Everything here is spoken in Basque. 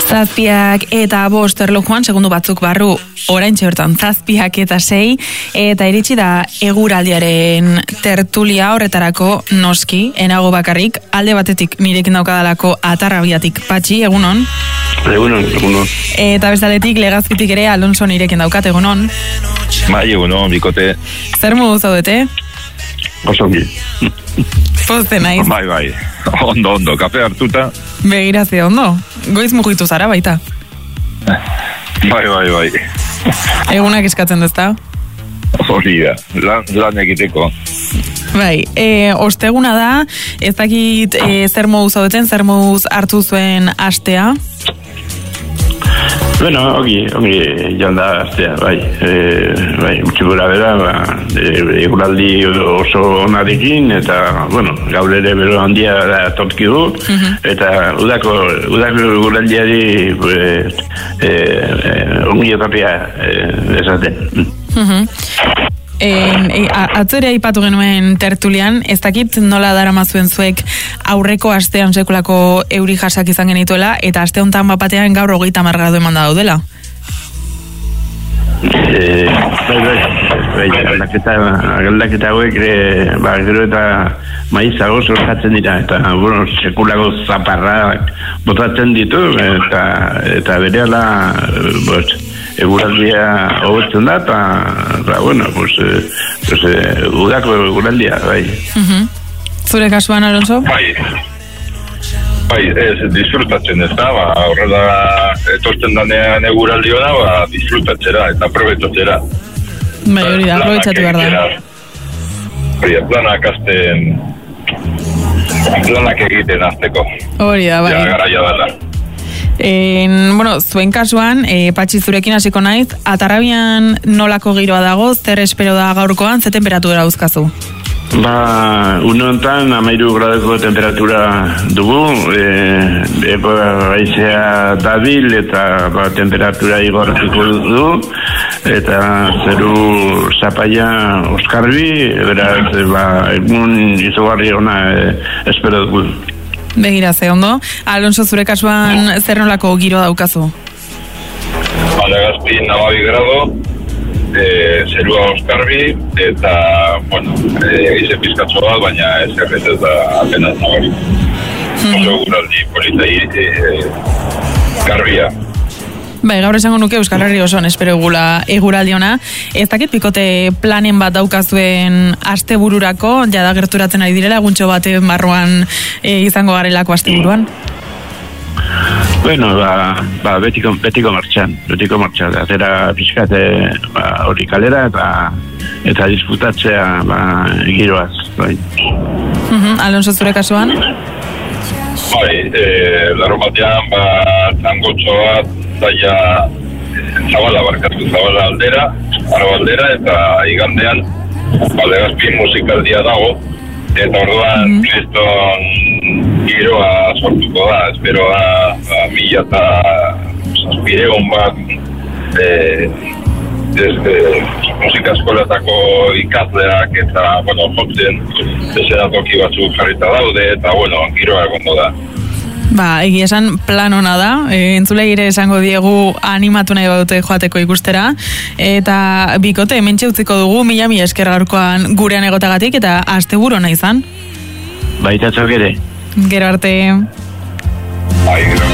Zazpiak eta 5 erlojuan, segundu batzuk barru, oraintxe bertan 7:06, eta iritsi da eguraldiaren tertulia horretarako noski, enago bakarrik, alde batetik nirekin daukadalako atarrabiatik Patxi, egunon? Egunon. Eta bestaletik Legazkitik ere Alonso nirekin daukat, egunon? Bai, egunon, bikote. Zer modu zaudete? Osongi. Pozte naiz. Bai. Ondo, kafe hartuta. Begirazte ondo. Goiz mugitu zara baita. Bai. Egunak eskatzen dezta? Hori da, lan egiteko. Bai, osteguna da, ez dakit zer moduz zaudeten, zer moduz hartu zuen astea? Bueno, ongi janda astea, bai, utxibura bera, eguraldi oso onarekin, eta, bueno, gaur ere bero handia da torki du, eta udako eguraldiari ongi etorria esaten. Atzore aipatu genuen tertulian, ez dakit nola daramazuen zuek aurreko astean sekulako euri jasak izan genituela, eta aste honetan bapatean gaur 30 gradu eman daudela. Bai, aldaketa hauek gero eta maizago sortatzen dira, eta sekulako zaparrak botatzen ditu, eta berehala eguraldia hobetzen da, eta udako eguraldia, bai. Zure kasuan, Alonso? Bai, ez disfrutatzen ez da, horrela etortzen danean eguraldi hona, disfrutatzera eta aprobetzatzera. Bai, hori da, aprobetsatu behar da. Hori da, planak egiten azteko. Hori da, bai. Ja, garaia dela. Zuen kasuan, Patxi zurekin hasiko naiz, Atarrabian nolako giroa dago, zer espero da gaurkoan, ze temperatura dauzkazu? Une honetan 13 graduko temperatura dugu, haizea dabil eta temperatura igorratuko du, eta zeru zapaia oskarbi, beraz, egun izugarri ona espero dugu. Begira, ze ondo. Alonso, zure kasuan zer nolako giro daukazu? Legazpi 12 grado, zerua oskarbi, eta, egize pizkatzo bat, baina ez erretez da apenas nabari. Oso guraldi polita garbia. Bai, gaur esango nuke Euskal Herri osoan espero eguraldi ona. Ez dakit bikote planen bat daukazuen astebururako, jada gerturatzen ari direla, eguntxo baten barruan izango garelako asteburuan? Bueno, betiko martxan, atera pixkat hori kalera eta disfrutatzea giroaz, bai. Alonso, zure kasuan? Bai, larro batean, zangotxo bat, zabala aldera, arro aldera, eta igandean, Legazpi musikaldia dago, eta orduan kriston giroa sortuko da, espero da 1,700 bat musika eskolatako ikasleak eta, jotzen desenatoki batzuk jarrita daude, eta, giroa egondo da. Egia esan plan ona da, entzulei ere esango diegu animatu nahi badute joateko ikustera, eta bikote hementxe utziko dugu, mila esker gaurkoan gurean egotagatik, eta asteburu ona izan. Baita txok ere. Gero arte. Bai, gero.